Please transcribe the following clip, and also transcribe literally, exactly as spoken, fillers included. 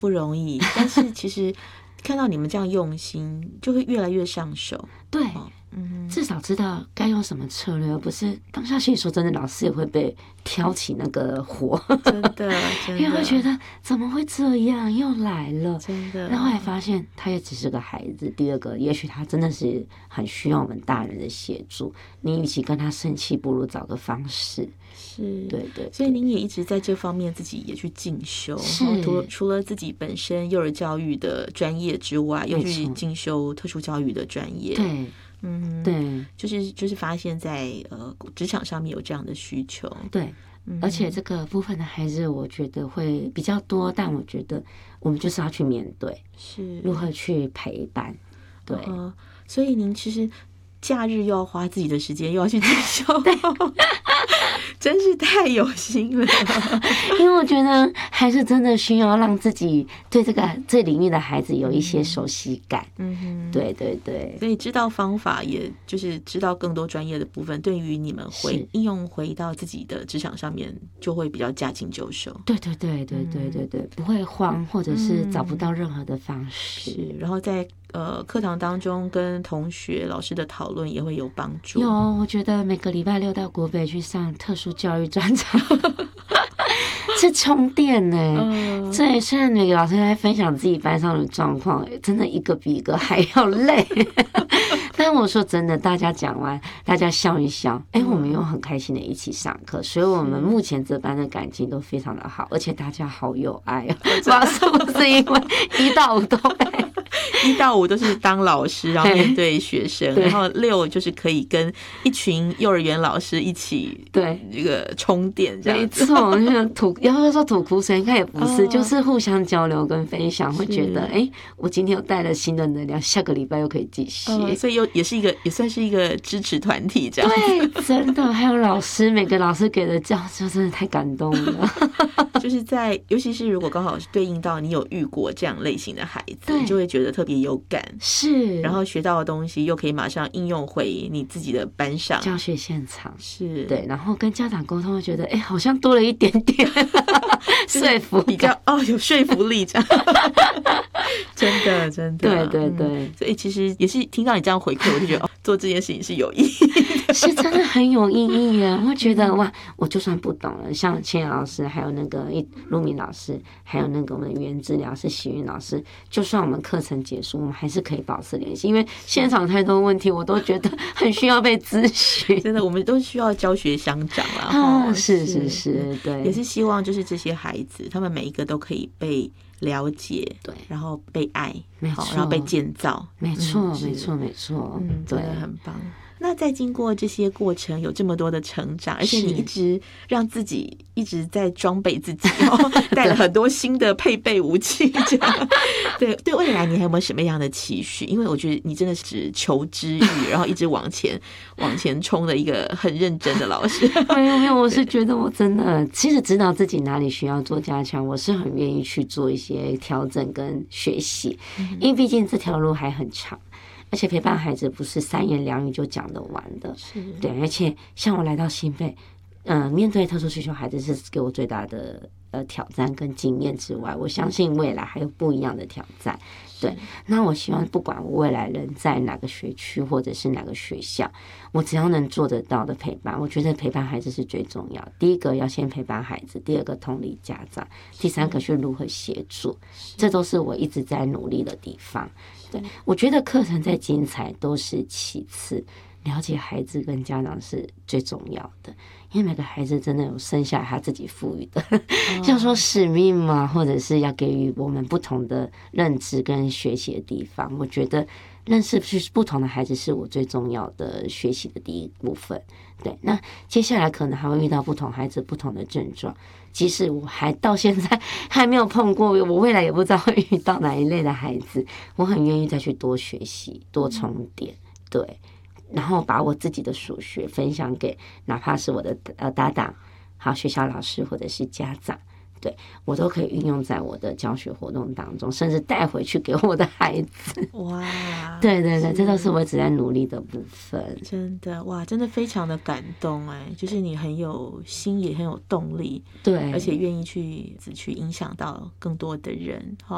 不容易，但是其实看到你们这样用心，就会越来越上手。 对， 哦嗯， 至少知道该用什么策略，而不是当下其实说真的，老师也会被挑起那个火， 真的，真的， 因为会觉得怎么会这样，又来了， 真的。 然后后来发现他也只是个孩子，第二个，也许他真的是很需要我们大人的协助。你与其跟他生气，不如找个方式。 是， 对 对, 对， 所以您也一直在这方面自己也去进修， 是除了除了自己本身幼儿教育的专业之外，又去进修特殊教育的专业。 对。 嗯， 对， 就是就是发现在呃职场上面有这样的需求， 对，嗯、而且这个部分的孩子，我觉得会比较多，但我觉得我们就是要去面对， 是如何去陪伴，对， 呃、所以您其实假日又要花自己的时间，又要去进修，真是太有心了。 因为我觉得还是真的需要让自己对这个这领域的孩子有一些熟悉感。嗯哼，对对对。 所以知道方法，也就是知道更多专业的部分，对于你们回应用回到自己的职场上面，就会比较驾轻就熟。 对对对对对对对，不会慌，或者是找不到任何的方式。 是，然后在呃课堂当中跟同学、老师的讨论也会有帮助。 有，我觉得每个礼拜六到国北去上特殊教育专场是充电呢、欸。所以虽然每个老师在分享自己班上的状况，真的一个比一个还要累。但我说真的，大家讲完，大家笑一笑，哎、欸，我们又很开心的一起上课，所以我们目前这班的感情都非常的好，而且大家好有爱哦。不知道是不是因为一到五都被一到五都是当老师，然后面对学生，然后六就是可以跟一群幼儿园老师一起对这个充电这样子。 没错，像吐，要不要说吐苦水，应该也不是，哦、就是互相交流跟分享，会觉得哎、欸，我今天又带了新的能量，下个礼拜又可以继续、 呃，所以又也是一个也算是一个支持团体这样子。 对，真的，还有老师，每个老师给的教授真的太感动了。 就是在，尤其是如果刚好是对应到你有遇过这样类型的孩子，你就会觉得特别有感。 是， 然后学到的东西又可以马上应用回你自己的班上教学现场。 是， 对，然后跟家长沟通，会觉得哎、欸，好像多了一点点说服， 比较哦有说服力这样。真的，真的， 对对对、嗯， 所以其实也是听到你这样回馈，我就觉得哦，做这件事情是有意义的， 是真的很有意义耶。我会觉得哇，我就算不懂了，像千老师，还有那个陆明老师，还有那个我们的语言治疗师喜云老师，就算我们课程结束，我们还是可以保持联系，因为现场太多问题，我都觉得很需要被咨询。 真的，我们都需要教学相长啦。 啊，是是是，对， 也是希望就是这些孩子，他们每一个都可以被了解， 对， 然后被爱， 没错， 然后被建造， 没错，没错，没错， 嗯，对，很棒。那在经过这些过程，有这么多的成长，而且你一直让自己一直在装备自己，哦，带了很多新的配备武器，这样。对对，未来你还有没有什么样的期许？因为我觉得你真的是求知欲，然后一直往前往前冲的一个很认真的老师。 没有没有，我是觉得我真的其实知道自己哪里需要做加强，我是很愿意去做一些调整跟学习，嗯，因为毕竟这条路还很长。而且陪伴孩子不是三言两语就讲得完的，对。而且像我来到新北，嗯、呃，面对特殊需求孩子是给我最大的呃挑战跟经验之外，我相信未来还有不一样的挑战。对，那我希望不管我未来人在哪个学区或者是哪个学校，我只要能做得到的陪伴，我觉得陪伴孩子是最重要的。第一个要先陪伴孩子，第二个同理家长，第三个是如何协助，这都是我一直在努力的地方。对，我觉得课程再精彩都是其次，了解孩子跟家长是最重要的，因为每个孩子真的有生下来他自己赋予的，哦、像说使命嘛，或者是要给予我们不同的认知跟学习的地方。我觉得认识不同的孩子是我最重要的学习的第一部分。对，那接下来可能还会遇到不同孩子不同的症状，即使我还到现在还没有碰过，我未来也不知道会遇到哪一类的孩子，我很愿意再去多学习多充电。对，然后把我自己的所学分享给哪怕是我的呃搭档，好学校老师或者是家长，对，我都可以运用在我的教学活动当中，甚至带回去给我的孩子。 哇， 对对对，这都是我一直在努力的部分。 真的哇，真的非常的感动哎，就是你很有心，也很有动力， 对， 而且愿意去去影响到更多的人哈。